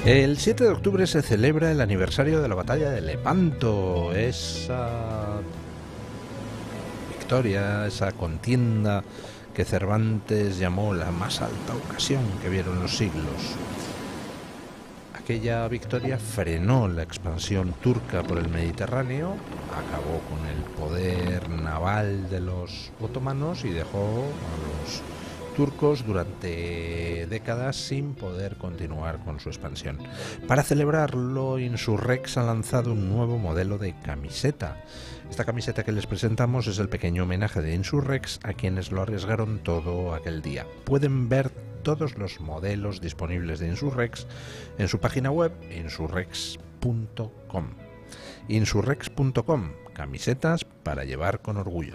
El 7 de octubre se celebra el aniversario de la batalla de Lepanto, esa victoria, esa contienda que Cervantes llamó la más alta ocasión que vieron los siglos. Aquella victoria frenó la expansión turca por el Mediterráneo, acabó con el poder naval de los otomanos y dejó a los turcos durante décadas sin poder continuar con su expansión. Para celebrarlo, Insurrex ha lanzado un nuevo modelo de camiseta. Esta camiseta que les presentamos es el pequeño homenaje de Insurrex a quienes lo arriesgaron todo aquel día. Pueden ver todos los modelos disponibles de Insurrex en su página web insurrex.com. Insurrex.com, camisetas para llevar con orgullo.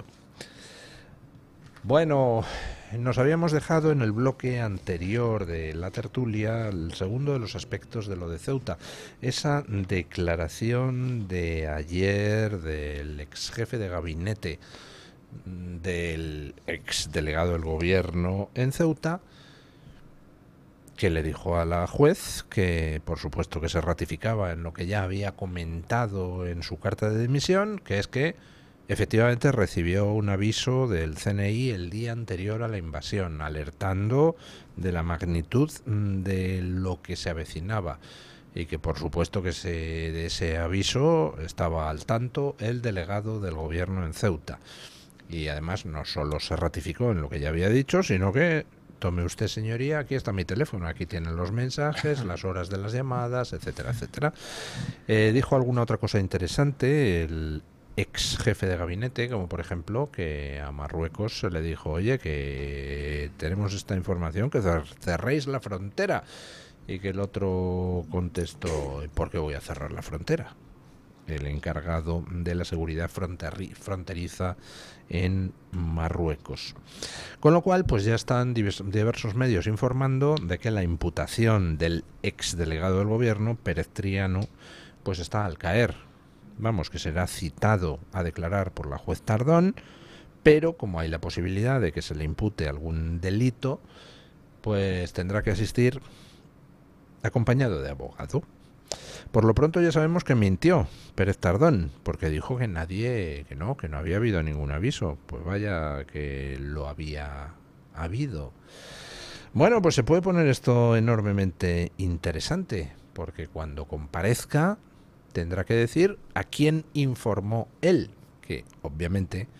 Bueno, nos habíamos dejado en el bloque anterior de la tertulia el segundo de los aspectos de lo de Ceuta, esa declaración de ayer del ex jefe de gabinete del ex delegado del gobierno en Ceuta, que le dijo a la juez que por supuesto que se ratificaba en lo que ya había comentado en su carta de dimisión, que es que efectivamente recibió un aviso del CNI el día anterior a la invasión, alertando de la magnitud de lo que se avecinaba y que por supuesto que de ese aviso estaba al tanto el delegado del gobierno en Ceuta. Y además no solo se ratificó en lo que ya había dicho, sino que tome usted, señoría, aquí está mi teléfono, aquí tienen los mensajes, las horas de las llamadas, etcétera, etcétera. Dijo alguna otra cosa interesante el ex jefe de gabinete, como por ejemplo que a Marruecos se le dijo, oye, que tenemos esta información, que cerréis la frontera, y que el otro contestó, ¿por qué voy a cerrar la frontera? El encargado de la seguridad fronteriza en Marruecos. Con lo cual, pues ya están diversos medios informando de que la imputación del ex delegado del gobierno, Pérez Triano, pues está al caer. Vamos, que será citado a declarar por la juez Tardón, pero como hay la posibilidad de que se le impute algún delito, pues tendrá que asistir acompañado de abogado. Por lo pronto ya sabemos que mintió Pérez Tardón, porque dijo que que no había habido ningún aviso. Pues vaya que lo había habido. Bueno, pues se puede poner esto enormemente interesante, porque cuando comparezca tendrá que decir a quién informó él, que obviamente